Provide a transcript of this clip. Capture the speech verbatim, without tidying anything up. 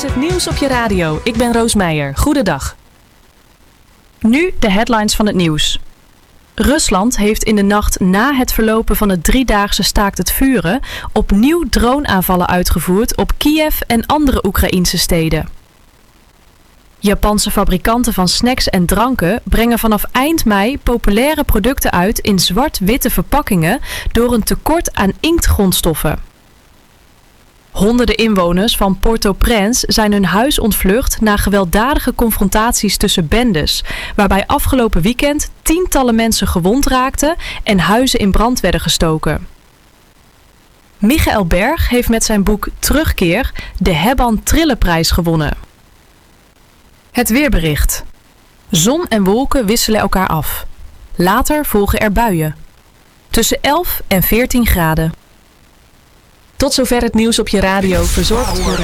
is het nieuws op je radio. Ik ben Roos Meijer. Goedendag. Nu de headlines van het nieuws. Rusland heeft in de nacht na het verlopen van het driedaagse staakt het vuren opnieuw droneaanvallen uitgevoerd op Kiev en andere Oekraïnse steden. Japanse fabrikanten van snacks en dranken brengen vanaf eind mei populaire producten uit in zwart-witte verpakkingen door een tekort aan inktgrondstoffen. Honderden inwoners van Port-au-Prince zijn hun huis ontvlucht na gewelddadige confrontaties tussen bendes, waarbij afgelopen weekend tientallen mensen gewond raakten en huizen in brand werden gestoken. Michael Berg heeft met zijn boek Terugkeer de Hebban Trillenprijs gewonnen. Het weerbericht. Zon en wolken wisselen elkaar af. Later volgen er buien. Tussen elf en veertien graden. Tot zover het nieuws op je radio, verzorgd door